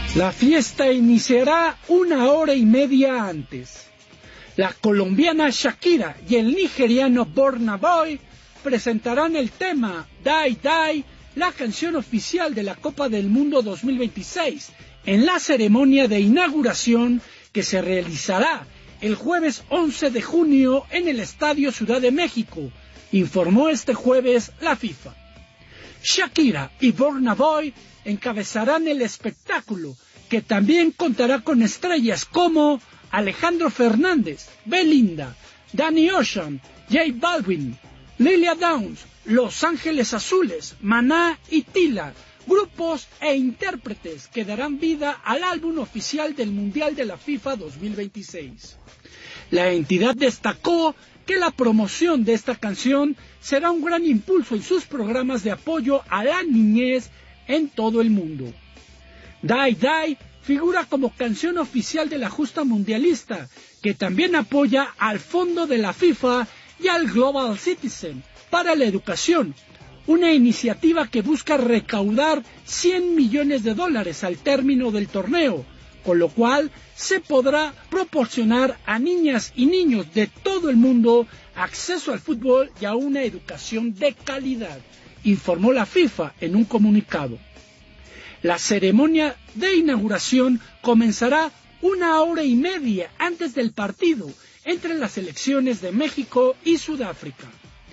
La fiesta iniciará 1 hora y media antes. La colombiana Shakira y el nigeriano Burna Boy presentarán el tema Die Die, la canción oficial de la Copa del Mundo 2026, en la ceremonia de inauguración que se realizará el jueves 11 de junio en el Estadio Ciudad de México, informó este jueves la FIFA. Shakira y Burna Boy encabezarán el espectáculo, que también contará con estrellas como Alejandro Fernández, Belinda, Danny Ocean, J Balvin, Lilia Downs, Los Ángeles Azules, Maná y Tila, grupos e intérpretes que darán vida al álbum oficial del Mundial de la FIFA 2026. La entidad destacó que la promoción de esta canción será un gran impulso en sus programas de apoyo a la niñez en todo el mundo. Die Die figura como canción oficial de la justa mundialista, que también apoya al Fondo de la FIFA y al Global Citizen para la educación, una iniciativa que busca recaudar $100 millones al término del torneo, con lo cual se podrá proporcionar a niñas y niños de todo el mundo acceso al fútbol y a una educación de calidad, informó la FIFA en un comunicado. La ceremonia de inauguración comenzará 1 hora y media antes del partido entre las selecciones de México y Sudáfrica.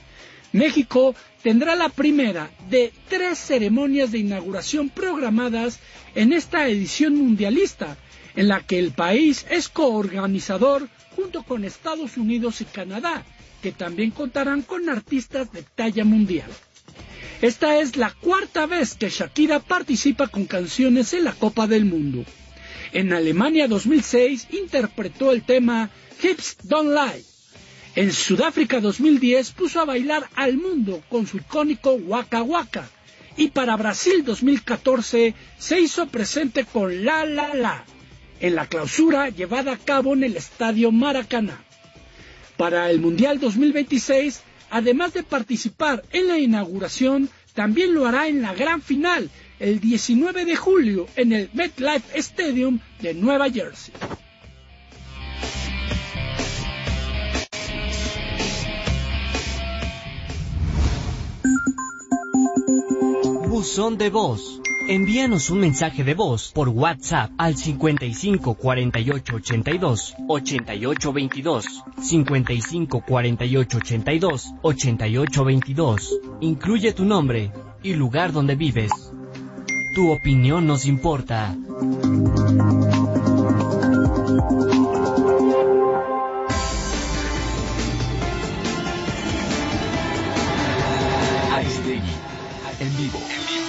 México tendrá la primera de 3 ceremonias de inauguración programadas en esta edición mundialista, en la que el país es coorganizador junto con Estados Unidos y Canadá, que también contarán con artistas de talla mundial. Esta es la 4ª vez que Shakira participa con canciones en la Copa del Mundo. En Alemania 2006 interpretó el tema Hips Don't Lie. En Sudáfrica 2010 puso a bailar al mundo con su icónico Waka Waka. Y para Brasil 2014 se hizo presente con La La La, en la clausura llevada a cabo en el Estadio Maracaná. Para el Mundial 2026, además de participar en la inauguración, también lo hará en la gran final, el 19 de julio, en el MetLife Stadium de Nueva Jersey. Buzón de voz. Envíanos un mensaje de voz por WhatsApp al 55 48 82 88 22, 55 48 82 88 22. Incluye tu nombre y lugar donde vives. Tu opinión nos importa. Aristegui, en vivo.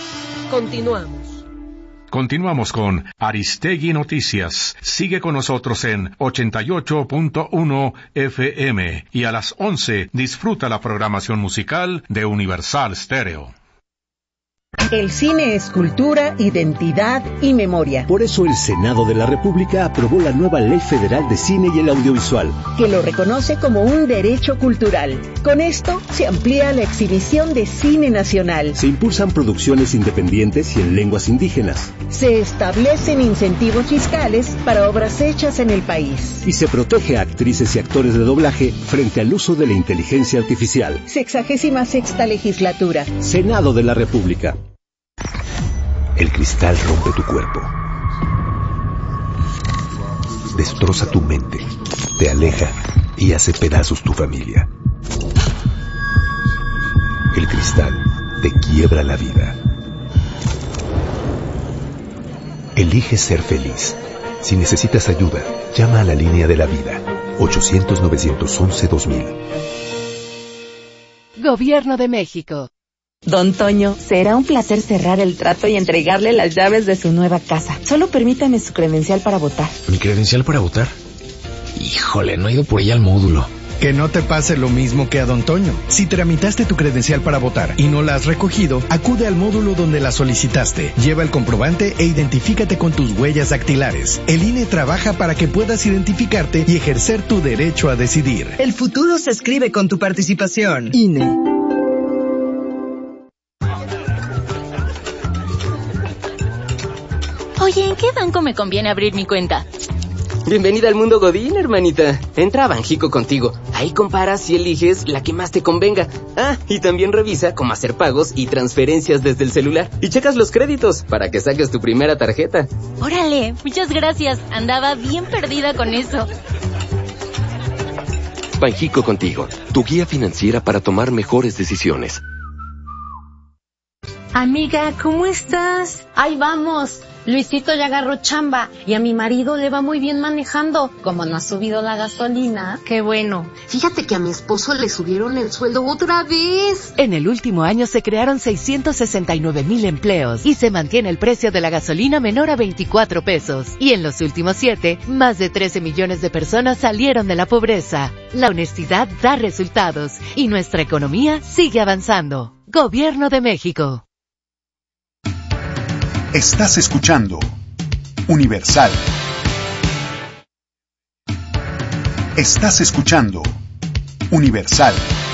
Continuamos con Aristegui Noticias. Sigue con nosotros en 88.1 FM y a las 11 disfruta la programación musical de Universal Stereo. El cine es cultura, identidad y memoria. Por eso el Senado de la República aprobó la nueva Ley Federal de Cine y el Audiovisual, que lo reconoce como un derecho cultural. Con esto se amplía la exhibición de cine nacional. Se impulsan producciones independientes y en lenguas indígenas. Se establecen incentivos fiscales para obras hechas en el país. Y se protege a actrices y actores de doblaje frente al uso de la inteligencia artificial. 66ª legislatura. Senado de la República. El cristal rompe tu cuerpo, destroza tu mente, te aleja y hace pedazos tu familia. El cristal te quiebra la vida. Elige ser feliz. Si necesitas ayuda, llama a la línea de la vida, 800-911-2000. Gobierno de México. Don Toño, será un placer cerrar el trato y entregarle las llaves de su nueva casa. Solo permítame su credencial para votar. ¿Mi credencial para votar? Híjole, no he ido por ella al módulo. Que no te pase lo mismo que a Don Toño. Si tramitaste tu credencial para votar y no la has recogido, acude al módulo donde la solicitaste. Lleva el comprobante e identifícate con tus huellas dactilares. El INE trabaja para que puedas identificarte y ejercer tu derecho a decidir. El futuro se escribe con tu participación. INE. Oye, ¿en qué banco me conviene abrir mi cuenta? Bienvenida al mundo Godín, hermanita. Entra a Banjico Contigo. Ahí comparas y eliges la que más te convenga. Ah, y también revisa cómo hacer pagos y transferencias desde el celular. Y checas los créditos para que saques tu primera tarjeta. Órale, muchas gracias. Andaba bien perdida con eso. Banjico Contigo, tu guía financiera para tomar mejores decisiones. Amiga, ¿cómo estás? Ahí vamos. Luisito ya agarró chamba y a mi marido le va muy bien manejando. Como no ha subido la gasolina. Qué bueno. Fíjate que a mi esposo le subieron el sueldo otra vez. En el último año se crearon 669,000 empleos y se mantiene el precio de la gasolina menor a 24 pesos. Y en los últimos 7, más de 13 millones de personas salieron de la pobreza. La honestidad da resultados y nuestra economía sigue avanzando. Gobierno de México. Estás escuchando Universal. Estás escuchando Universal.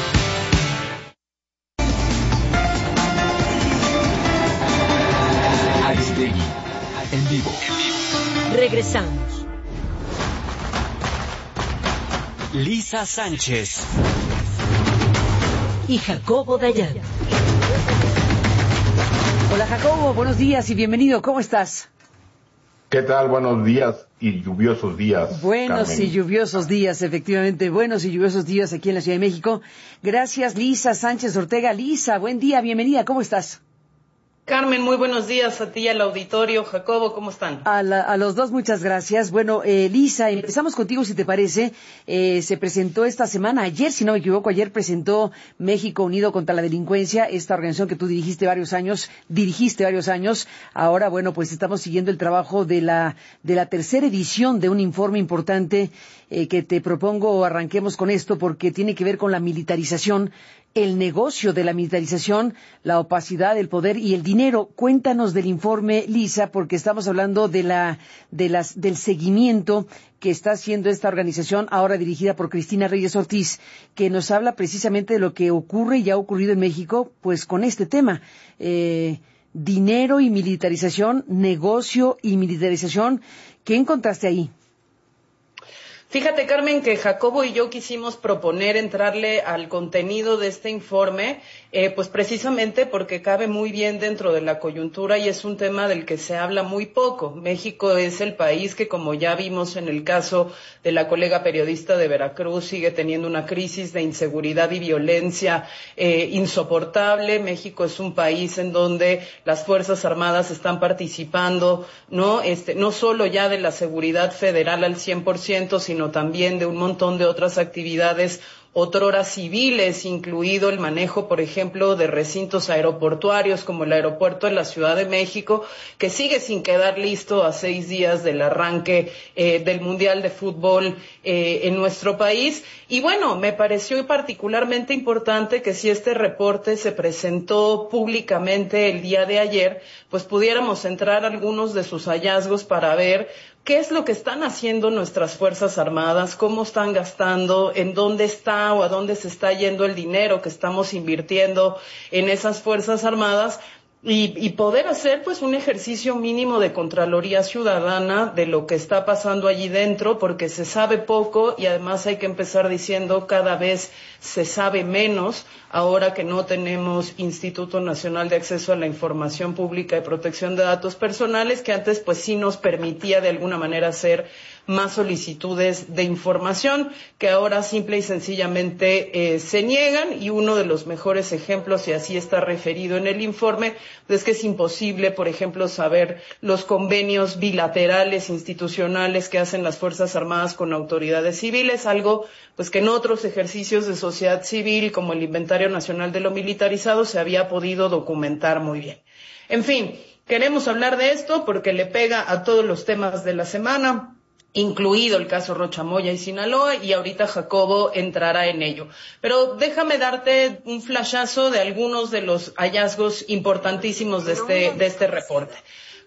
Aristegui, en vivo. Regresamos. Lisa Sánchez Y Jacobo Dayan. Hola Jacobo, buenos días y bienvenido, ¿cómo estás? ¿Qué tal? Buenos días y lluviosos días. Buenos Carmen. y lluviosos días, efectivamente, buenos y lluviosos días aquí en la Ciudad de México. Gracias Lisa Sánchez Ortega. Lisa, buen día, bienvenida, ¿cómo estás? Carmen, muy buenos días a ti y al auditorio. Jacobo, ¿cómo están? A los dos, muchas gracias. Bueno, Lisa, empezamos contigo, si te parece. Se presentó esta semana, ayer, si no me equivoco, ayer presentó México Unido contra la Delincuencia, esta organización que tú dirigiste varios años. Ahora, bueno, pues estamos siguiendo el trabajo de la tercera edición de un informe importante que te propongo arranquemos con esto porque tiene que ver con la militarización, el negocio de la militarización, la opacidad, el poder y el dinero. Cuéntanos del informe, Lisa, porque estamos hablando del seguimiento que está haciendo esta organización, ahora dirigida por Cristina Reyes Ortiz, que nos habla precisamente de lo que ocurre y ha ocurrido en México, pues con este tema. Dinero y militarización, negocio y militarización. ¿Qué encontraste ahí? Fíjate, Carmen, que Jacobo y yo quisimos proponer entrarle al contenido de este informe, pues precisamente porque cabe muy bien dentro de la coyuntura y es un tema del que se habla muy poco. México es el país que, como ya vimos en el caso de la colega periodista de Veracruz, sigue teniendo una crisis de inseguridad y violencia insoportable. México es un país en donde las Fuerzas Armadas están participando, no solo ya de la seguridad federal al 100%, sino también de un montón de otras actividades otrora civiles, incluido el manejo, por ejemplo, de recintos aeroportuarios como el aeropuerto de la Ciudad de México, que sigue sin quedar listo a 6 días del arranque del Mundial de Fútbol en nuestro país. Y bueno, me pareció particularmente importante que si este reporte se presentó públicamente el día de ayer, pues pudiéramos entrar a algunos de sus hallazgos para ver ¿qué es lo que están haciendo nuestras Fuerzas Armadas? ¿Cómo están gastando? ¿En dónde está o a dónde se está yendo el dinero que estamos invirtiendo en esas Fuerzas Armadas? Y poder hacer pues un ejercicio mínimo de contraloría ciudadana de lo que está pasando allí dentro, porque se sabe poco y además hay que empezar diciendo cada vez se sabe menos ahora que no tenemos Instituto Nacional de Acceso a la Información Pública y Protección de Datos Personales, que antes pues sí nos permitía de alguna manera hacer más solicitudes de información que ahora simple y sencillamente se niegan. Y uno de los mejores ejemplos, y así está referido en el informe, es que es imposible, por ejemplo, saber los convenios bilaterales institucionales que hacen las Fuerzas Armadas con autoridades civiles, algo pues que en otros ejercicios de sociedad civil como el Inventario Nacional de lo Militarizado se había podido documentar muy bien. En fin, queremos hablar de esto porque le pega a todos los temas de la semana, incluido el caso Rocha Moya y Sinaloa, y ahorita Jacobo entrará en ello. Pero déjame darte un flashazo de algunos de los hallazgos importantísimos de este reporte.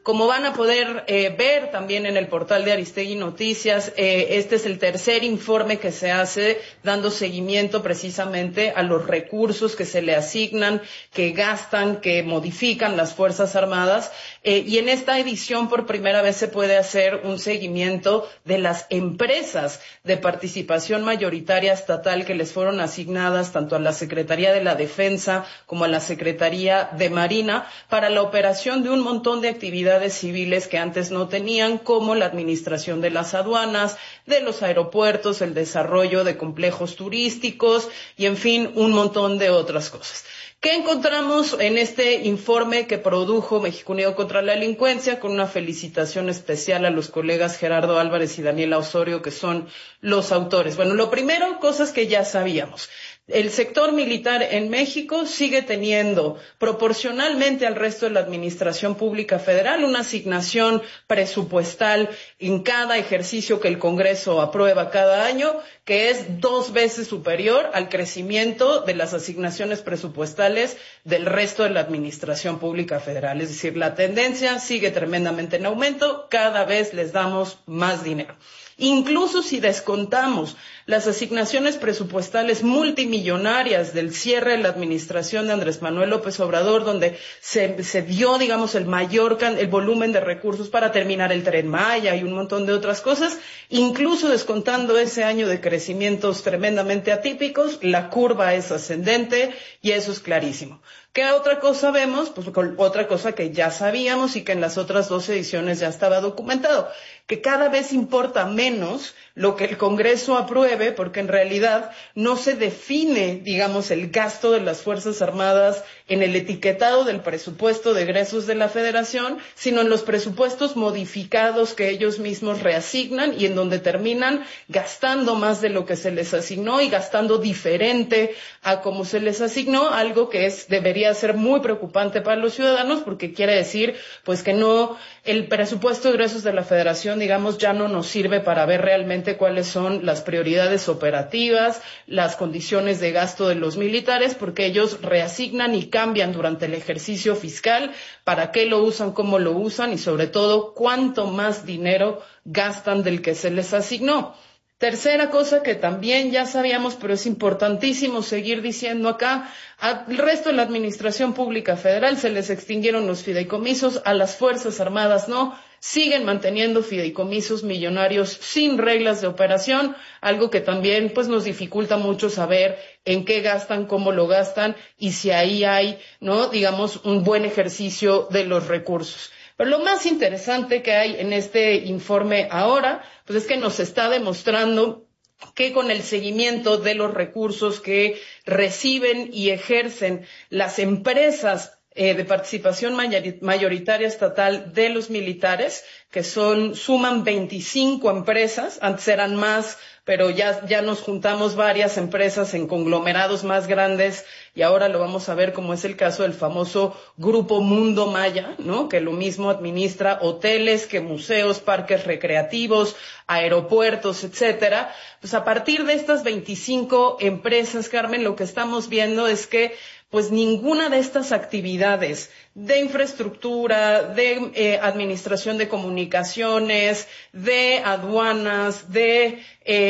Como van a poder ver también en el portal de Aristegui Noticias, este es el tercer informe que se hace dando seguimiento precisamente a los recursos que se le asignan, que gastan, que modifican las Fuerzas Armadas. Y en esta edición por primera vez se puede hacer un seguimiento de las empresas de participación mayoritaria estatal que les fueron asignadas tanto a la Secretaría de la Defensa como a la Secretaría de Marina para la operación de un montón de actividades civiles que antes no tenían, como la administración de las aduanas, de los aeropuertos, el desarrollo de complejos turísticos y, en fin, un montón de otras cosas. ¿Qué encontramos en este informe que produjo México Unido contra la Delincuencia? Con una felicitación especial a los colegas Gerardo Álvarez y Daniela Osorio, que son los autores. Bueno, lo primero, cosas que ya sabíamos. El sector militar en México sigue teniendo, proporcionalmente al resto de la administración pública federal, una asignación presupuestal en cada ejercicio que el Congreso aprueba cada año, que es 2 veces superior al crecimiento de las asignaciones presupuestales del resto de la administración pública federal. Es decir, la tendencia sigue tremendamente en aumento, cada vez les damos más dinero. Incluso si descontamos las asignaciones presupuestales multimillonarias del cierre de la administración de Andrés Manuel López Obrador, donde se dio, digamos, el volumen de recursos para terminar el Tren Maya y un montón de otras cosas, incluso descontando ese año de crecimientos tremendamente atípicos, la curva es ascendente y eso es clarísimo. ¿Qué otra cosa vemos? Pues otra cosa que ya sabíamos y que en las otras 2 ediciones ya estaba documentado, que cada vez importa menos lo que el Congreso apruebe, porque en realidad no se define, digamos, el gasto de las Fuerzas Armadas en el etiquetado del presupuesto de egresos de la Federación, sino en los presupuestos modificados que ellos mismos reasignan y en donde terminan gastando más de lo que se les asignó y gastando diferente a como se les asignó, algo que debería ser muy preocupante para los ciudadanos, porque quiere decir pues que no, el presupuesto de egresos de la Federación, digamos, ya no nos sirve para ver realmente cuáles son las prioridades operativas, las condiciones de gasto de los militares, porque ellos reasignan y cambian durante el ejercicio fiscal para qué lo usan, cómo lo usan y sobre todo cuánto más dinero gastan del que se les asignó. Tercera cosa que también ya sabíamos, pero es importantísimo seguir diciendo acá, al resto de la administración pública federal se les extinguieron los fideicomisos, a las Fuerzas Armadas no, siguen manteniendo fideicomisos millonarios sin reglas de operación, algo que también pues nos dificulta mucho saber en qué gastan, cómo lo gastan y si ahí hay, ¿no?, digamos, un buen ejercicio de los recursos. Pero lo más interesante que hay en este informe ahora, pues es que nos está demostrando que con el seguimiento de los recursos que reciben y ejercen las empresas de participación mayoritaria estatal de los militares, que suman 25 empresas, antes eran más, pero ya nos juntamos varias empresas en conglomerados más grandes y ahora lo vamos a ver, como es el caso del famoso Grupo Mundo Maya, ¿no?, que lo mismo administra hoteles que museos, parques recreativos, aeropuertos, etcétera. Pues a partir de estas 25 empresas, Carmen, lo que estamos viendo es que pues ninguna de estas actividades de infraestructura, de administración de comunicaciones, de aduanas, de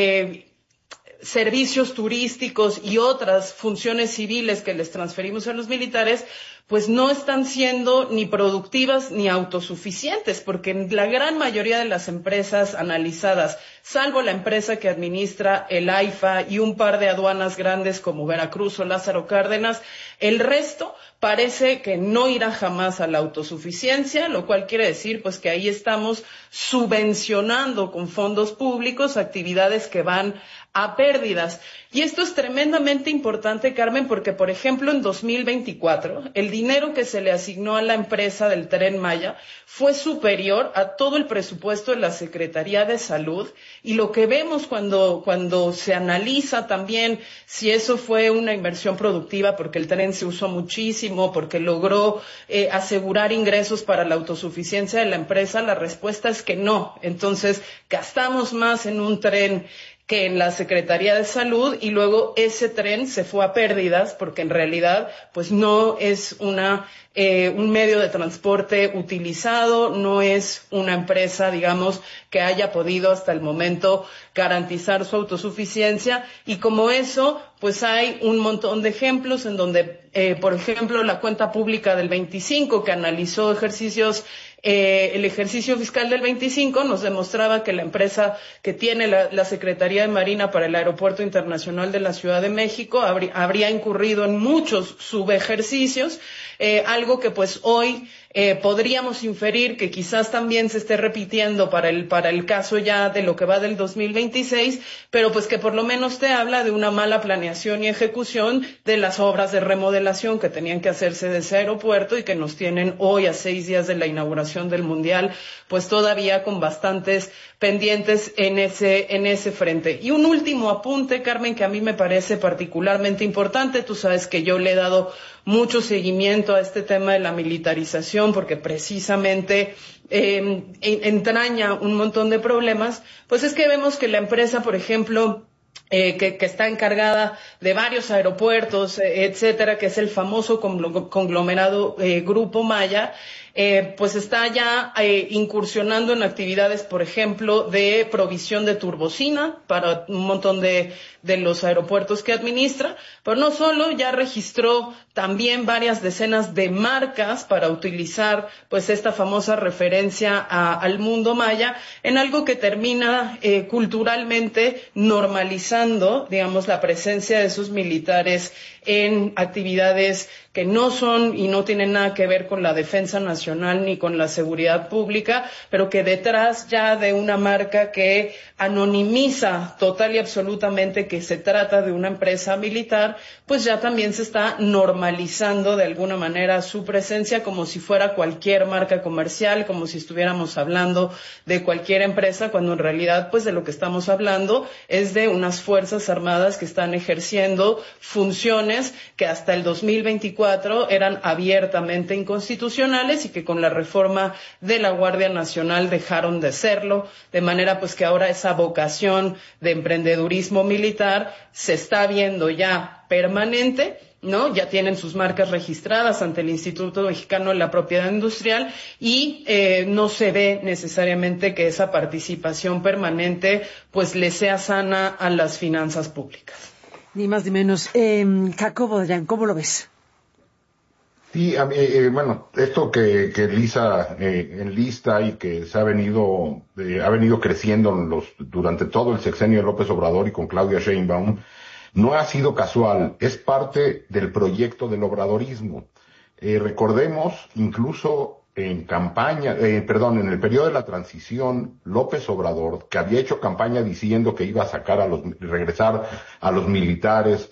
servicios turísticos y otras funciones civiles que les transferimos a los militares, pues no están siendo ni productivas ni autosuficientes, porque en la gran mayoría de las empresas analizadas, salvo la empresa que administra el AIFA y un par de aduanas grandes como Veracruz o Lázaro Cárdenas, el resto parece que no irá jamás a la autosuficiencia, lo cual quiere decir pues que ahí estamos subvencionando con fondos públicos actividades que van a pérdidas. Y esto es tremendamente importante, Carmen, porque, por ejemplo, en 2024, el dinero que se le asignó a la empresa del Tren Maya fue superior a todo el presupuesto de la Secretaría de Salud, y lo que vemos cuando se analiza también si eso fue una inversión productiva, porque el tren se usó muchísimo, porque logró asegurar ingresos para la autosuficiencia de la empresa, la respuesta es que no. Entonces, gastamos más en un tren que en la Secretaría de Salud, y luego ese tren se fue a pérdidas porque en realidad pues no es un medio de transporte utilizado, no es una empresa, digamos, que haya podido hasta el momento garantizar su autosuficiencia, y como eso, pues hay un montón de ejemplos en donde, por ejemplo, la cuenta pública del 25, que analizó el ejercicio fiscal del 25, nos demostraba que la empresa que tiene la Secretaría de Marina para el Aeropuerto Internacional de la Ciudad de México habría incurrido en muchos subejercicios, algo que pues hoy podríamos inferir que quizás también se esté repitiendo para el caso ya de lo que va del 2026, pero pues que por lo menos te habla de una mala planeación y ejecución de las obras de remodelación que tenían que hacerse de ese aeropuerto y que nos tienen hoy, a 6 días de la inauguración del Mundial, pues todavía con bastantes pendientes en ese frente. Y un último apunte, Carmen, que a mí me parece particularmente importante. Tú sabes que yo le he dado mucho seguimiento a este tema de la militarización porque precisamente entraña un montón de problemas. Pues es que vemos que la empresa, por ejemplo, que está encargada de varios aeropuertos, etcétera, que es el famoso conglomerado Grupo Maya, pues está ya incursionando en actividades, por ejemplo, de provisión de turbocina para un montón de los aeropuertos que administra, pero no solo, ya registró también varias decenas de marcas para utilizar pues esta famosa referencia al mundo maya en algo que termina culturalmente normalizando, digamos, la presencia de sus militares en actividades que no son y no tienen nada que ver con la defensa nacional ni con la seguridad pública, pero que detrás ya de una marca que anonimiza total y absolutamente que se trata de una empresa militar, pues ya también se está normalizando de alguna manera su presencia como si fuera cualquier marca comercial, como si estuviéramos hablando de cualquier empresa, cuando en realidad pues de lo que estamos hablando es de unas fuerzas armadas que están ejerciendo funciones que hasta el 2024 eran abiertamente inconstitucionales y que con la reforma de la Guardia Nacional dejaron de serlo, de manera pues que ahora esa vocación de emprendedurismo militar se está viendo ya permanente, ¿no? Ya tienen sus marcas registradas ante el Instituto Mexicano de la Propiedad Industrial y no se ve necesariamente que esa participación permanente pues le sea sana a las finanzas públicas. Ni más ni menos. Jacobo, ¿cómo lo ves? Sí, bueno, esto que Lisa enlista y que se ha venido creciendo durante todo el sexenio de López Obrador y con Claudia Sheinbaum, no ha sido casual, es parte del proyecto del obradorismo. Recordemos, incluso en en el periodo de la transición, López Obrador, que había hecho campaña diciendo que iba a regresar a los militares,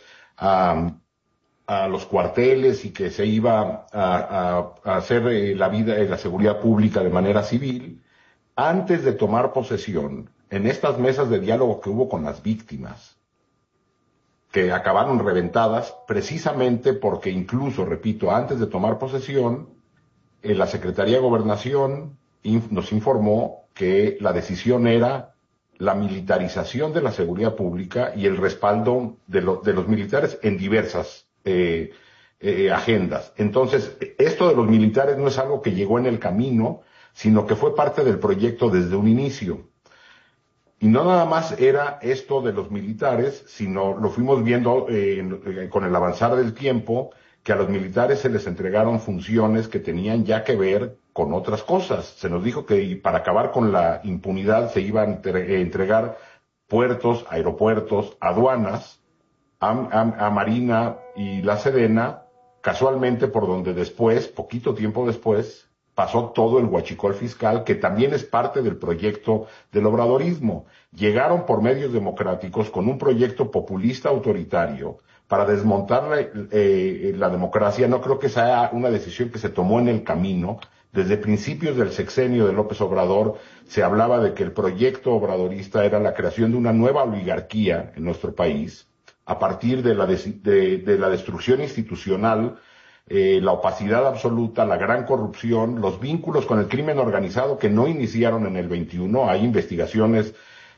a los cuarteles y que se iba a hacer la seguridad pública de manera civil, antes de tomar posesión, en estas mesas de diálogo que hubo con las víctimas, que acabaron reventadas precisamente porque incluso, repito, antes de tomar posesión, la Secretaría de Gobernación nos informó que la decisión era la militarización de la seguridad pública y el respaldo de los militares en diversas agendas. Entonces, esto de los militares no es algo que llegó en el camino, sino que fue parte del proyecto desde un inicio. Y no nada más era esto de los militares, sino lo fuimos viendo con el avanzar del tiempo, que a los militares se les entregaron funciones que tenían ya que ver con otras cosas. Se nos dijo que para acabar con la impunidad se iban a entregar puertos, aeropuertos, aduanas, a Marina y la Sedena, casualmente por donde después, poquito tiempo después, pasó todo el huachicol fiscal, que también es parte del proyecto del obradorismo. Llegaron por medios democráticos con un proyecto populista autoritario para desmontar la democracia. No creo que sea una decisión que se tomó en el camino. Desde principios del sexenio de López Obrador se hablaba de que el proyecto obradorista era la creación de una nueva oligarquía en nuestro país, a partir de la destrucción institucional, la opacidad absoluta, la gran corrupción, los vínculos con el crimen organizado que no iniciaron en el 21. Hay investigaciones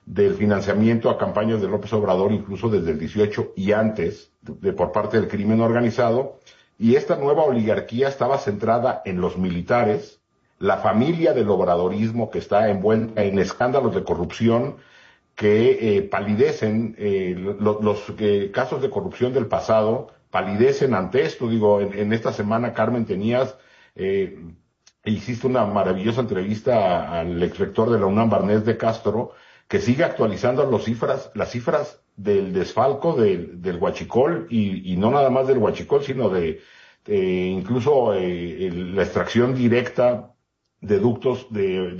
del financiamiento a campañas de López Obrador, incluso desde el 18 y antes, por parte del crimen organizado, y esta nueva oligarquía estaba centrada en los militares, la familia del obradorismo que está envuelta en escándalos de corrupción que palidecen, los casos de corrupción del pasado palidecen ante esto. Digo, en esta semana, Carmen, hiciste una maravillosa entrevista al exrector de la UNAM, Barnés de Castro, que sigue actualizando las cifras del desfalco del Huachicol, y no nada más del Huachicol, sino incluso la extracción directa de ductos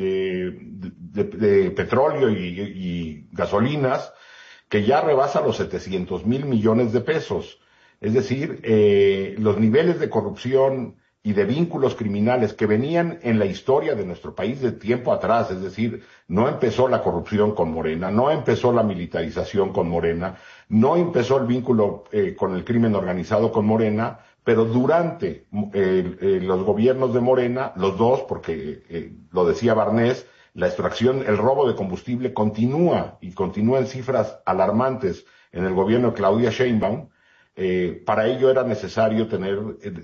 de petróleo y gasolinas, que ya rebasa los 700,000 millones de pesos. Es decir, los niveles de corrupción y de vínculos criminales que venían en la historia de nuestro país de tiempo atrás, es decir, no empezó la corrupción con Morena, no empezó la militarización con Morena, no empezó el vínculo con el crimen organizado con Morena, pero durante los gobiernos de Morena, los dos, porque lo decía Barnés, la extracción, el robo de combustible continúa en cifras alarmantes en el gobierno de Claudia Sheinbaum. Para ello era necesario tener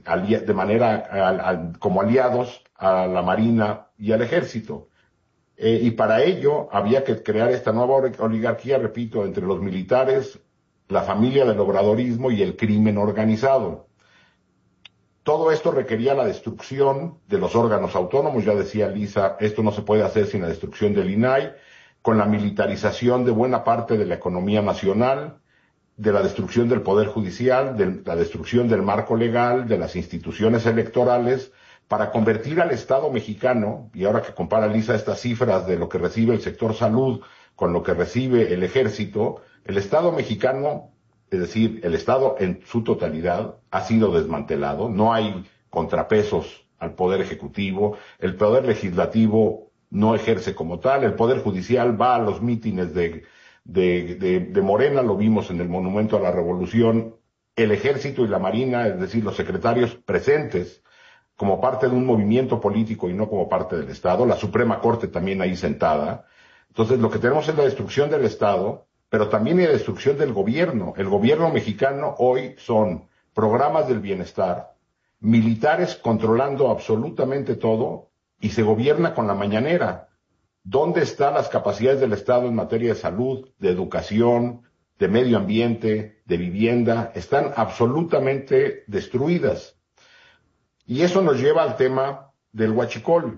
como aliados a la Marina y al Ejército. Y para ello había que crear esta nueva oligarquía, repito, entre los militares, la familia del obradorismo y el crimen organizado. Todo esto requería la destrucción de los órganos autónomos. Ya decía Lisa, esto no se puede hacer sin la destrucción del INAI, con la militarización de buena parte de la economía nacional, de la destrucción del Poder Judicial, de la destrucción del marco legal, de las instituciones electorales, para convertir al Estado mexicano, y ahora que compara Lisa estas cifras de lo que recibe el sector salud con lo que recibe el Ejército, el Estado mexicano, es decir, el Estado en su totalidad, ha sido desmantelado. No hay contrapesos al Poder Ejecutivo, el Poder Legislativo no ejerce como tal, el Poder Judicial va a los mítines de Morena, lo vimos en el Monumento a la Revolución, el Ejército y la Marina, es decir, los secretarios presentes como parte de un movimiento político y no como parte del Estado, la Suprema Corte también ahí sentada. Entonces, lo que tenemos es la destrucción del Estado, pero también hay la destrucción del gobierno. El gobierno mexicano hoy son programas del bienestar, militares controlando absolutamente todo, y se gobierna con la mañanera. ¿Dónde están las capacidades del Estado en materia de salud, de educación, de medio ambiente, de vivienda? Están absolutamente destruidas. Y eso nos lleva al tema del huachicol,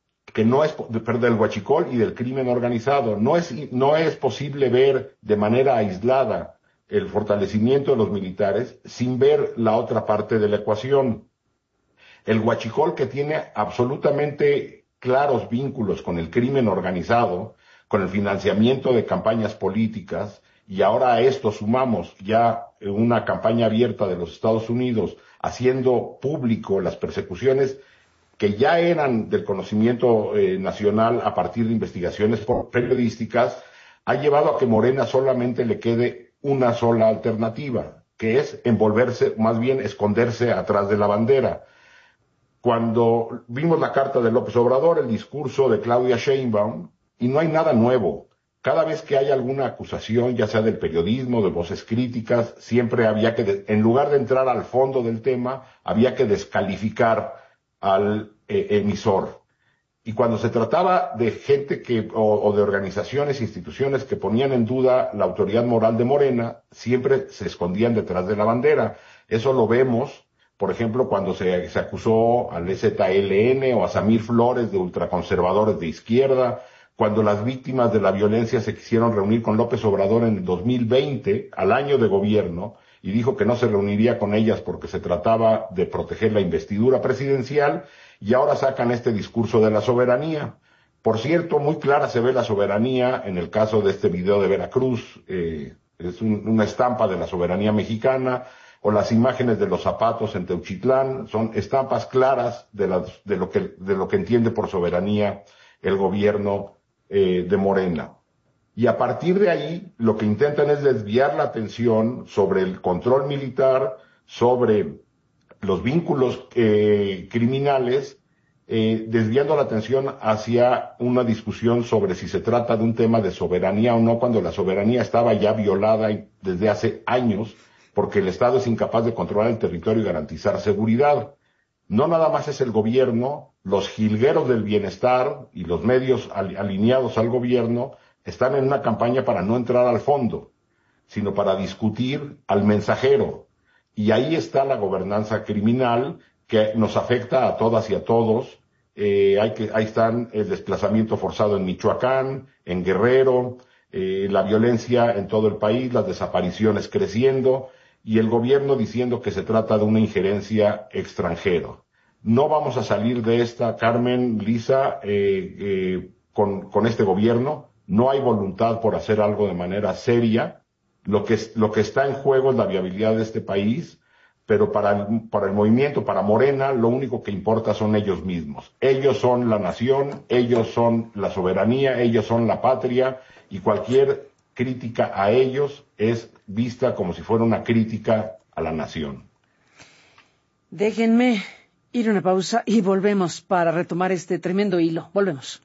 del huachicol y del crimen organizado. No es posible ver de manera aislada el fortalecimiento de los militares sin ver la otra parte de la ecuación. El huachicol, que tiene absolutamente claros vínculos con el crimen organizado, con el financiamiento de campañas políticas, y ahora a esto sumamos ya una campaña abierta de los Estados Unidos haciendo público las persecuciones que ya eran del conocimiento nacional a partir de investigaciones periodísticas, ha llevado a que Morena solamente le quede una sola alternativa, que es esconderse atrás de la bandera. Cuando vimos la carta de López Obrador, el discurso de Claudia Sheinbaum, y no hay nada nuevo. Cada vez que hay alguna acusación, ya sea del periodismo, de voces críticas, siempre había que, en lugar de entrar al fondo del tema, había que descalificar al emisor. Y cuando se trataba de gente o de organizaciones, instituciones que ponían en duda la autoridad moral de Morena, siempre se escondían detrás de la bandera. Eso lo vemos, por ejemplo, cuando se acusó al EZLN o a Samir Flores de ultraconservadores de izquierda, cuando las víctimas de la violencia se quisieron reunir con López Obrador en el 2020, al año de gobierno, y dijo que no se reuniría con ellas porque se trataba de proteger la investidura presidencial, y ahora sacan este discurso de la soberanía. Por cierto, muy clara se ve la soberanía en el caso de este video de Veracruz, es una estampa de la soberanía mexicana, o las imágenes de los zapatos en Teuchitlán, son estampas claras de lo que entiende por soberanía el gobierno de Morena. Y a partir de ahí, lo que intentan es desviar la atención sobre el control militar, sobre los vínculos criminales, desviando la atención hacia una discusión sobre si se trata de un tema de soberanía o no, cuando la soberanía estaba ya violada desde hace años, porque el Estado es incapaz de controlar el territorio y garantizar seguridad. No nada más es el gobierno, los jilgueros del bienestar y los medios alineados al gobierno están en una campaña para no entrar al fondo, sino para discutir al mensajero. Y ahí está la gobernanza criminal que nos afecta a todas y a todos. Ahí están el desplazamiento forzado en Michoacán, en Guerrero, la violencia en todo el país, las desapariciones creciendo, y el gobierno diciendo que se trata de una injerencia extranjera. No vamos a salir de esta, Carmen, Lisa, con este gobierno. No hay voluntad por hacer algo de manera seria. Lo que está en juego es la viabilidad de este país, pero para el movimiento, para Morena, lo único que importa son ellos mismos. Ellos son la nación, ellos son la soberanía, ellos son la patria, y cualquier crítica a ellos es vista como si fuera una crítica a la nación. Déjenme ir a una pausa y volvemos para retomar este tremendo hilo. Volvemos.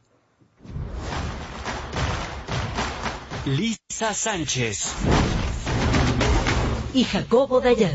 Lisa Sánchez y Jacobo Dayan.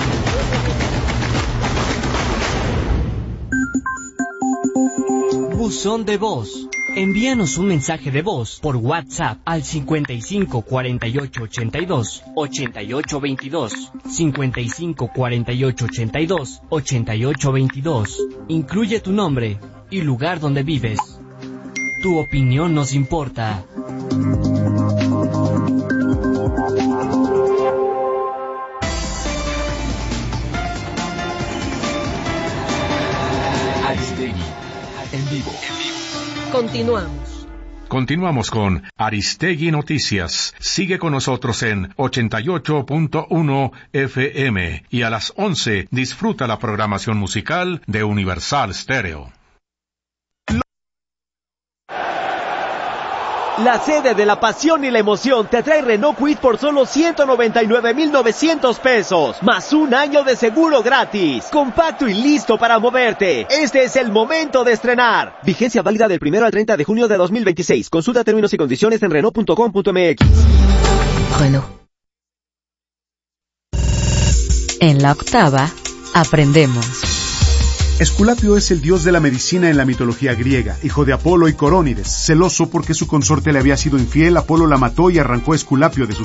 Buzón de voz. Envíanos un mensaje de voz por WhatsApp al 55 48 82 88 22, 55 48 82 88 22. Incluye tu nombre y lugar donde vives. Tu opinión nos importa. Aristegui, en vivo. Continuamos. Continuamos con Aristegui Noticias. Sigue con nosotros en 88.1 FM y a las 11 disfruta la programación musical de Universal Stereo. La sede de la pasión y la emoción te trae Renault Kwid por solo 199,900 pesos, más un año de seguro gratis. Compacto y listo para moverte. Este es el momento de estrenar. Vigencia válida del 1 al 30 de junio de 2026. Consulta términos y condiciones en Renault.com.mx. Renault. En la octava, aprendemos. Esculapio es el dios de la medicina en la mitología griega, hijo de Apolo y Corónides. Celoso porque su consorte le había sido infiel, Apolo la mató y arrancó a Esculapio de su